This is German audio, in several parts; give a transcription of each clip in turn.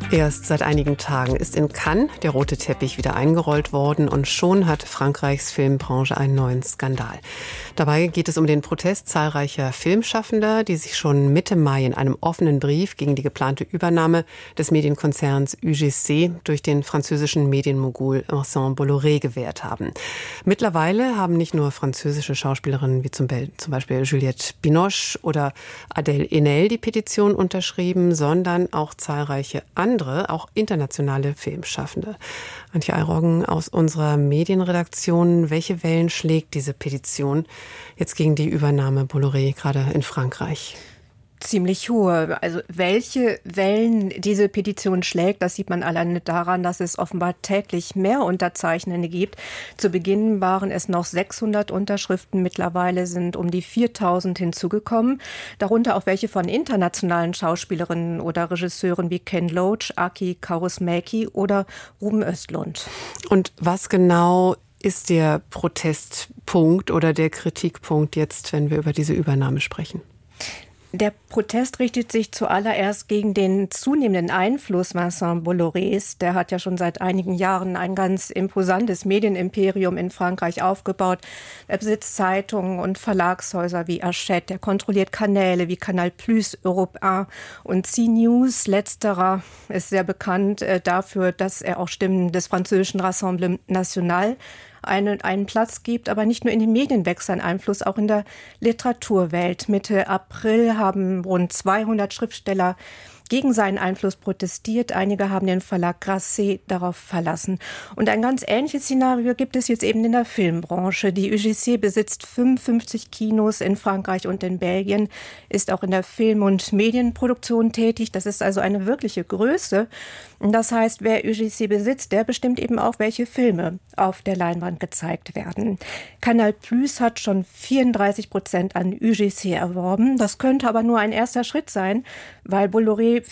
Erst seit einigen Tagen ist in Cannes der rote Teppich wieder eingerollt worden und schon hat Frankreichs Filmbranche einen neuen Skandal. Dabei geht es um den Protest zahlreicher Filmschaffender, die sich schon Mitte Mai in einem offenen Brief gegen die geplante Übernahme des Medienkonzerns UGC durch den französischen Medienmogul Vincent Bolloré gewehrt haben. Mittlerweile haben nicht nur französische Schauspielerinnen wie zum Beispiel Juliette Binoche oder Adèle Haenel die Petition unterschrieben, sondern auch zahlreiche andere, auch internationale Filmschaffende. Antje Eiroggen aus unserer Medienredaktion. Welche Wellen schlägt diese Petition jetzt gegen die Übernahme Bolloré gerade in Frankreich? Ziemlich hohe. Also welche Wellen diese Petition schlägt, das sieht man alleine daran, dass es offenbar täglich mehr Unterzeichnende gibt. Zu Beginn waren es noch 600 Unterschriften, mittlerweile sind um die 4000 hinzugekommen. Darunter auch welche von internationalen Schauspielerinnen oder Regisseuren wie Ken Loach, Aki Kaurismäki oder Ruben Östlund. Und was genau ist der Protestpunkt oder der Kritikpunkt jetzt, wenn wir über diese Übernahme sprechen? Der Protest richtet sich zuallererst gegen den zunehmenden Einfluss Vincent Bollorés. Der hat ja schon seit einigen Jahren ein ganz imposantes Medienimperium in Frankreich aufgebaut. Er besitzt Zeitungen und Verlagshäuser wie Hachette. Er kontrolliert Kanäle wie Canal+, Europe 1 und CNews. Letzterer ist sehr bekannt dafür, dass er auch Stimmen des französischen Rassemblement National einen Platz gibt, aber nicht nur in den Medien wächst sein Einfluss, auch in der Literaturwelt. Mitte April haben rund 200 Schriftsteller gegen seinen Einfluss protestiert. Einige haben den Verlag Grasset darauf verlassen. Und ein ganz ähnliches Szenario gibt es jetzt eben in der Filmbranche. Die UGC besitzt 55 Kinos in Frankreich und in Belgien, ist auch in der Film- und Medienproduktion tätig. Das ist also eine wirkliche Größe. Das heißt, wer UGC besitzt, der bestimmt eben auch, welche Filme auf der Leinwand gezeigt werden. Canal+ hat schon 34% an UGC erworben. Das könnte aber nur ein erster Schritt sein, weil Bolloré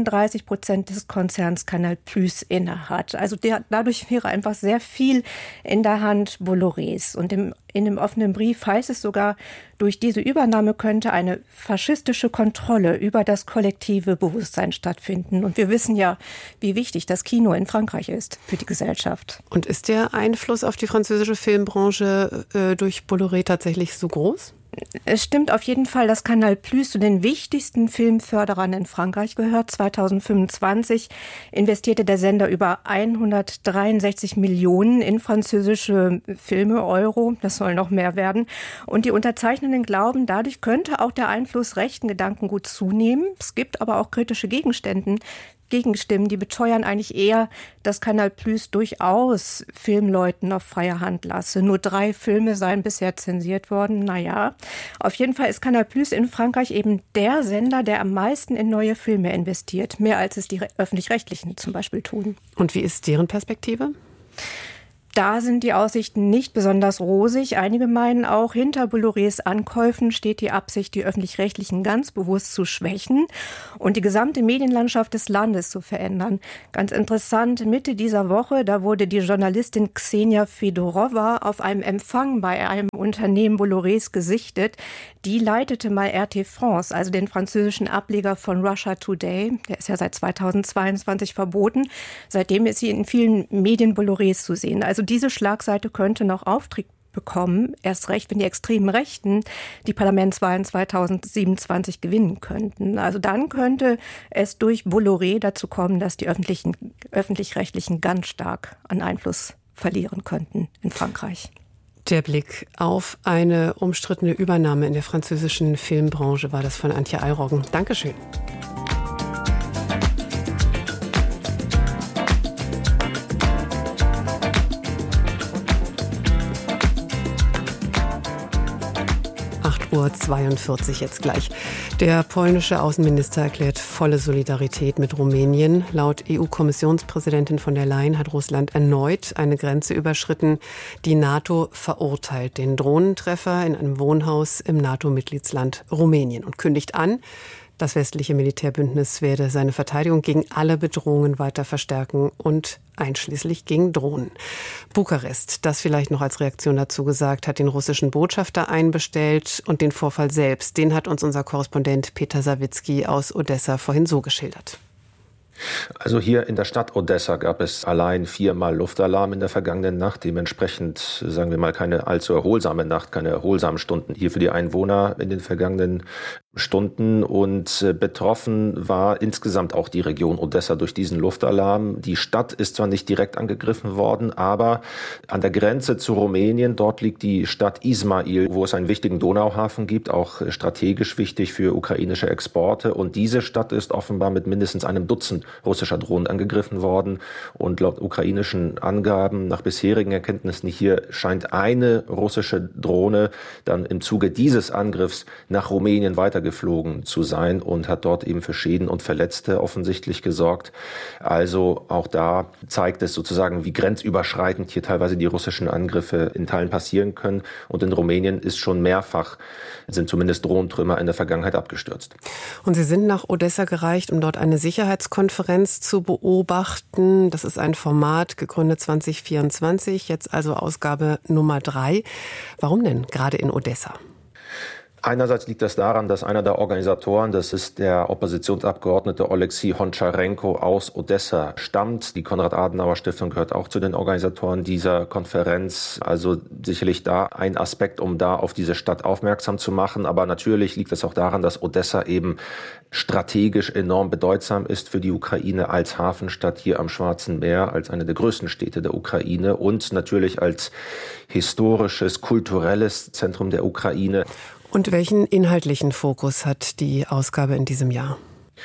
34% des Konzerns Canal+ innehat. Also dadurch wäre einfach sehr viel in der Hand Bollorés. Und in dem offenen Brief heißt es sogar, durch diese Übernahme könnte eine faschistische Kontrolle über das kollektive Bewusstsein stattfinden. Und wir wissen ja, wie wichtig das Kino in Frankreich ist für die Gesellschaft. Und ist der Einfluss auf die französische Filmbranche durch Bolloré tatsächlich so groß? Es stimmt auf jeden Fall, dass Canal+ zu den wichtigsten Filmförderern in Frankreich gehört. 2025 investierte der Sender über 163 Millionen in französische Filme, Euro. Das soll noch mehr werden. Und die Unterzeichnenden glauben, dadurch könnte auch der Einfluss rechten Gedankengut zunehmen. Es gibt aber auch kritische Gegenstimmen, die beteuern eigentlich eher, dass Canal+ durchaus Filmleuten auf freie Hand lasse. Nur 3 Filme seien bisher zensiert worden. Naja, auf jeden Fall ist Canal+ in Frankreich eben der Sender, der am meisten in neue Filme investiert. Mehr als es die Öffentlich-Rechtlichen zum Beispiel tun. Und wie ist deren Perspektive? Da sind die Aussichten nicht besonders rosig. Einige meinen auch, hinter Bollorés Ankäufen steht die Absicht, die Öffentlich-Rechtlichen ganz bewusst zu schwächen und die gesamte Medienlandschaft des Landes zu verändern. Ganz interessant, Mitte dieser Woche, da wurde die Journalistin Ksenia Fedorova auf einem Empfang bei einem Unternehmen Bollorés gesichtet. Die leitete mal RT France, also den französischen Ableger von Russia Today. Der ist ja seit 2022 verboten. Seitdem ist sie in vielen Medien Bollorés zu sehen. Also diese Schlagseite könnte noch Auftrieb bekommen, erst recht, wenn die extremen Rechten die Parlamentswahlen 2027 gewinnen könnten. Also dann könnte es durch Bolloré dazu kommen, dass die Öffentlich-Rechtlichen ganz stark an Einfluss verlieren könnten in Frankreich. Der Blick auf eine umstrittene Übernahme in der französischen Filmbranche war das von Antje Eiroggen. Dankeschön. Uhr 42 jetzt gleich. Der polnische Außenminister erklärt volle Solidarität mit Rumänien. Laut EU-Kommissionspräsidentin von der Leyen hat Russland erneut eine Grenze überschritten. Die NATO verurteilt den Drohnentreffer in einem Wohnhaus im NATO-Mitgliedsland Rumänien und kündigt an, das westliche Militärbündnis werde seine Verteidigung gegen alle Bedrohungen weiter verstärken und einschließlich gegen Drohnen. Bukarest, das vielleicht noch als Reaktion dazu gesagt, hat den russischen Botschafter einbestellt und den Vorfall selbst, den hat uns unser Korrespondent Peter Sawicki aus Odessa vorhin so geschildert. Also hier in der Stadt Odessa gab es allein 4-mal Luftalarm in der vergangenen Nacht. Dementsprechend, sagen wir mal, keine allzu erholsame Nacht, keine erholsamen Stunden hier für die Einwohner in den vergangenen Stunden. Und betroffen war insgesamt auch die Region Odessa durch diesen Luftalarm. Die Stadt ist zwar nicht direkt angegriffen worden, aber an der Grenze zu Rumänien, dort liegt die Stadt Ismail, wo es einen wichtigen Donauhafen gibt, auch strategisch wichtig für ukrainische Exporte. Und diese Stadt ist offenbar mit mindestens einem Dutzend russischer Drohnen angegriffen worden. Und laut ukrainischen Angaben, nach bisherigen Erkenntnissen hier, scheint eine russische Drohne dann im Zuge dieses Angriffs nach Rumänien weitergeflogen zu sein und hat dort eben für Schäden und Verletzte offensichtlich gesorgt. Also auch da zeigt es sozusagen, wie grenzüberschreitend hier teilweise die russischen Angriffe in Teilen passieren können. Und in Rumänien ist schon mehrfach, sind zumindest Drohnentrümmer in der Vergangenheit abgestürzt. Und Sie sind nach Odessa gereist, um dort eine Sicherheitskonferenz zu beobachten. Das ist ein Format, gegründet 2024, jetzt also Ausgabe Nummer 3. Warum denn gerade in Odessa? Einerseits liegt das daran, dass einer der Organisatoren, das ist der Oppositionsabgeordnete Oleksiy Honcharenko aus Odessa, stammt. Die Konrad-Adenauer-Stiftung gehört auch zu den Organisatoren dieser Konferenz. Also sicherlich da ein Aspekt, um da auf diese Stadt aufmerksam zu machen. Aber natürlich liegt es auch daran, dass Odessa eben strategisch enorm bedeutsam ist für die Ukraine als Hafenstadt hier am Schwarzen Meer, als eine der größten Städte der Ukraine und natürlich als historisches, kulturelles Zentrum der Ukraine. Und welchen inhaltlichen Fokus hat die Ausgabe in diesem Jahr?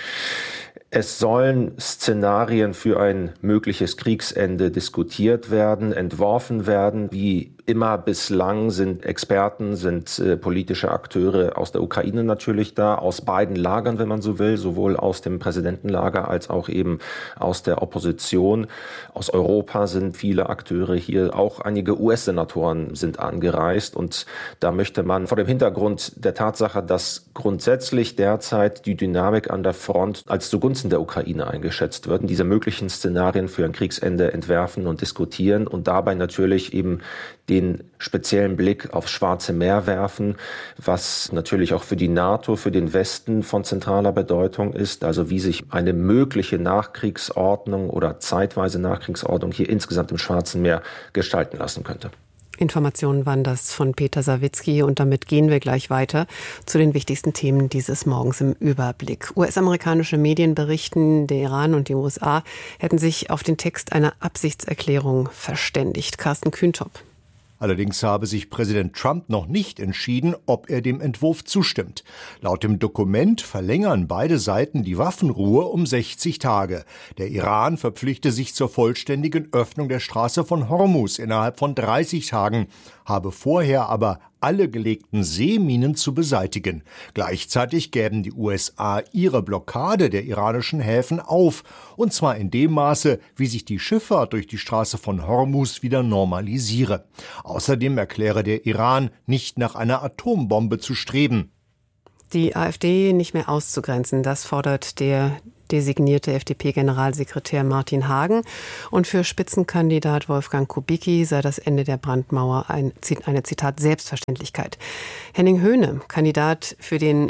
Es sollen Szenarien für ein mögliches Kriegsende diskutiert werden, entworfen werden. Wie immer bislang sind Experten, sind politische Akteure aus der Ukraine natürlich da, aus beiden Lagern, wenn man so will, sowohl aus dem Präsidentenlager als auch eben aus der Opposition. Aus Europa sind viele Akteure hier, auch einige US-Senatoren sind angereist. Und da möchte man vor dem Hintergrund der Tatsache, dass grundsätzlich derzeit die Dynamik an der Front als zugunsten der Ukraine eingeschätzt wird, diese möglichen Szenarien für ein Kriegsende entwerfen und diskutieren und dabei natürlich eben den speziellen Blick aufs Schwarze Meer werfen, was natürlich auch für die NATO, für den Westen von zentraler Bedeutung ist, also wie sich eine mögliche Nachkriegsordnung oder zeitweise Nachkriegsordnung hier insgesamt im Schwarzen Meer gestalten lassen könnte. Informationen waren das von Peter Sawicki und damit gehen wir gleich weiter zu den wichtigsten Themen dieses Morgens im Überblick. US-amerikanische Medien berichten, der Iran und die USA hätten sich auf den Text einer Absichtserklärung verständigt. Carsten Kühntop. Allerdings habe sich Präsident Trump noch nicht entschieden, ob er dem Entwurf zustimmt. Laut dem Dokument verlängern beide Seiten die Waffenruhe um 60 Tage. Der Iran verpflichte sich zur vollständigen Öffnung der Straße von Hormuz innerhalb von 30 Tagen, habe vorher aber alle gelegten Seeminen zu beseitigen. Gleichzeitig gäben die USA ihre Blockade der iranischen Häfen auf, und zwar in dem Maße, wie sich die Schifffahrt durch die Straße von Hormuz wieder normalisiere. Außerdem erkläre der Iran, nicht nach einer Atombombe zu streben. Die AfD nicht mehr auszugrenzen, das fordert der designierte FDP-Generalsekretär Martin Hagen. Und für Spitzenkandidat Wolfgang Kubicki sei das Ende der Brandmauer eine, Zitat, Selbstverständlichkeit. Henning Höhne, Kandidat für den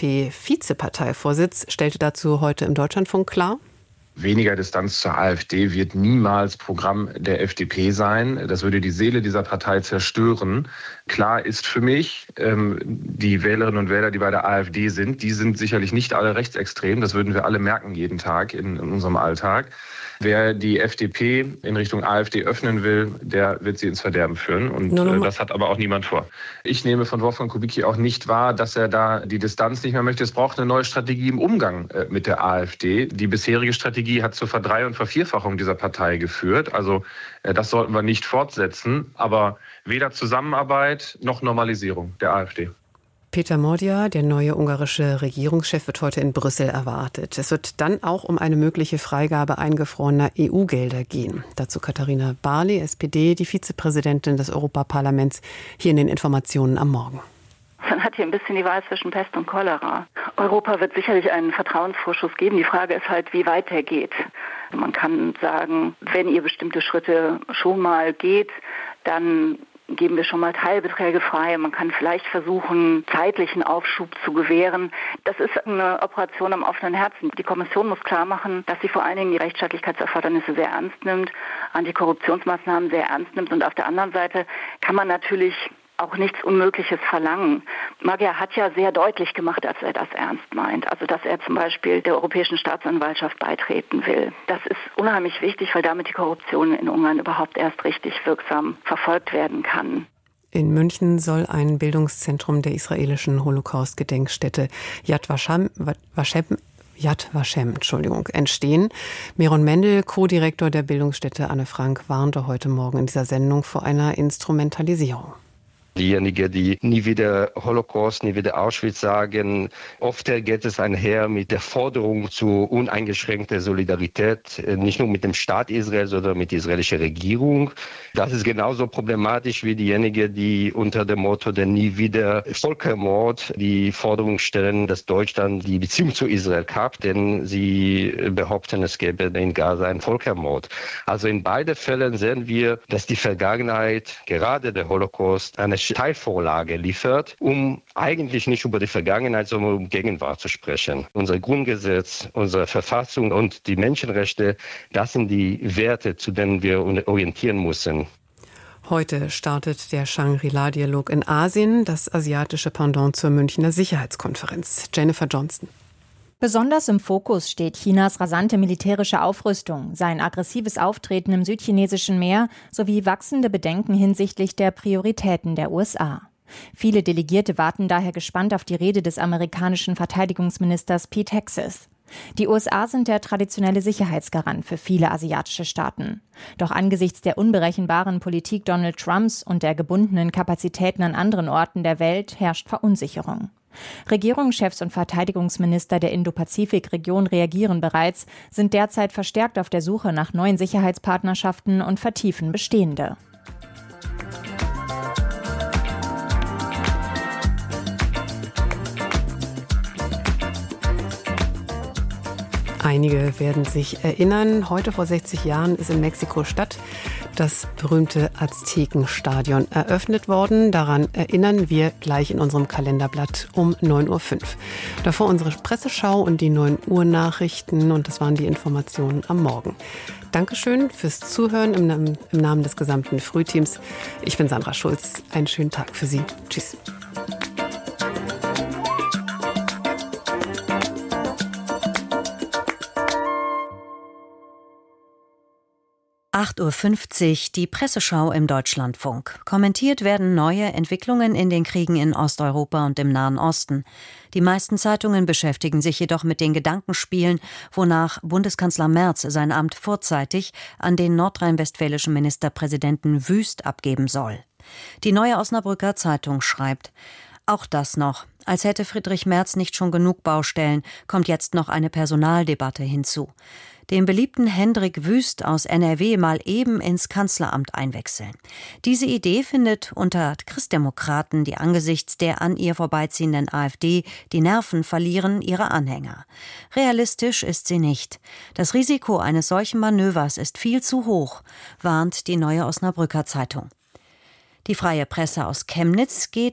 FDP-Vizeparteivorsitz, stellte dazu heute im Deutschlandfunk klar: Weniger Distanz zur AfD wird niemals Programm der FDP sein. Das würde die Seele dieser Partei zerstören. Klar ist für mich, die Wählerinnen und Wähler, die bei der AfD sind, die sind sicherlich nicht alle rechtsextrem. Das würden wir alle merken jeden Tag in unserem Alltag. Wer die FDP in Richtung AfD öffnen will, der wird sie ins Verderben führen. Und das hat aber auch niemand vor. Ich nehme von Wolfgang Kubicki auch nicht wahr, dass er da die Distanz nicht mehr möchte. Es braucht eine neue Strategie im Umgang mit der AfD. Die bisherige Strategie hat zur Verdrei- und Vervierfachung dieser Partei geführt. Also das sollten wir nicht fortsetzen. Aber weder Zusammenarbeit noch Normalisierung der AfD. Peter Mordia, der neue ungarische Regierungschef, wird heute in Brüssel erwartet. Es wird dann auch um eine mögliche Freigabe eingefrorener EU-Gelder gehen. Dazu Katharina Barley, SPD, die Vizepräsidentin des Europaparlaments, hier in den Informationen am Morgen. Man hat hier ein bisschen die Wahl zwischen Pest und Cholera. Europa wird sicherlich einen Vertrauensvorschuss geben. Die Frage ist halt, wie weit der geht. Man kann sagen, wenn ihr bestimmte Schritte schon mal geht, dann geben wir schon mal Teilbeträge frei. Man kann vielleicht versuchen, zeitlichen Aufschub zu gewähren. Das ist eine Operation am offenen Herzen. Die Kommission muss klar machen, dass sie vor allen Dingen die Rechtsstaatlichkeitserfordernisse sehr ernst nimmt, Antikorruptionsmaßnahmen sehr ernst nimmt. Und auf der anderen Seite kann man natürlich auch nichts Unmögliches verlangen. Magyar hat ja sehr deutlich gemacht, dass er das ernst meint. Also, dass er zum Beispiel der Europäischen Staatsanwaltschaft beitreten will. Das ist unheimlich wichtig, weil damit die Korruption in Ungarn überhaupt erst richtig wirksam verfolgt werden kann. In München soll ein Bildungszentrum der israelischen Holocaust-Gedenkstätte Yad Vashem entstehen. Meron Mendel, Co-Direktor der Bildungsstätte Anne Frank, warnte heute Morgen in dieser Sendung vor einer Instrumentalisierung. Diejenigen, die nie wieder Holocaust, nie wieder Auschwitz sagen, oft geht es einher mit der Forderung zu uneingeschränkter Solidarität, nicht nur mit dem Staat Israel, sondern mit der israelischen Regierung. Das ist genauso problematisch wie diejenigen, die unter dem Motto der nie wieder Völkermord die Forderung stellen, dass Deutschland die Beziehung zu Israel kappt, denn sie behaupten, es gäbe in Gaza einen Völkermord. Also in beiden Fällen sehen wir, dass die Vergangenheit, gerade der Holocaust, eine Teilvorlage liefert, um eigentlich nicht über die Vergangenheit, sondern um Gegenwart zu sprechen. Unser Grundgesetz, unsere Verfassung und die Menschenrechte, das sind die Werte, zu denen wir orientieren müssen. Heute startet der Shangri-La-Dialog in Asien, das asiatische Pendant zur Münchner Sicherheitskonferenz. Jennifer Johnston. Besonders im Fokus steht Chinas rasante militärische Aufrüstung, sein aggressives Auftreten im südchinesischen Meer sowie wachsende Bedenken hinsichtlich der Prioritäten der USA. Viele Delegierte warten daher gespannt auf die Rede des amerikanischen Verteidigungsministers Pete Hegseth. Die USA sind der traditionelle Sicherheitsgarant für viele asiatische Staaten. Doch angesichts der unberechenbaren Politik Donald Trumps und der gebundenen Kapazitäten an anderen Orten der Welt herrscht Verunsicherung. Regierungschefs und Verteidigungsminister der Indo-Pazifik-Region reagieren bereits, sind derzeit verstärkt auf der Suche nach neuen Sicherheitspartnerschaften und vertiefen bestehende. Einige werden sich erinnern, heute vor 60 Jahren ist in Mexiko-Stadt das berühmte Aztekenstadion eröffnet worden. Daran erinnern wir gleich in unserem Kalenderblatt um 9.05 Uhr. Davor unsere Presseschau und die 9 Uhr Nachrichten, und das waren die Informationen am Morgen. Dankeschön fürs Zuhören im Namen des gesamten Frühteams. Ich bin Sandra Schulz. Einen schönen Tag für Sie. Tschüss. 8.50 Uhr, die Presseschau im Deutschlandfunk. Kommentiert werden neue Entwicklungen in den Kriegen in Osteuropa und im Nahen Osten. Die meisten Zeitungen beschäftigen sich jedoch mit den Gedankenspielen, wonach Bundeskanzler Merz sein Amt vorzeitig an den nordrhein-westfälischen Ministerpräsidenten Wüst abgeben soll. Die Neue Osnabrücker Zeitung schreibt: Auch das noch. Als hätte Friedrich Merz nicht schon genug Baustellen, kommt jetzt noch eine Personaldebatte hinzu. Den beliebten Hendrik Wüst aus NRW mal eben ins Kanzleramt einwechseln. Diese Idee findet unter Christdemokraten, die angesichts der an ihr vorbeiziehenden AfD die Nerven verlieren, ihre Anhänger. Realistisch ist sie nicht. Das Risiko eines solchen Manövers ist viel zu hoch, warnt die Neue Osnabrücker Zeitung. Die Freie Presse aus Chemnitz geht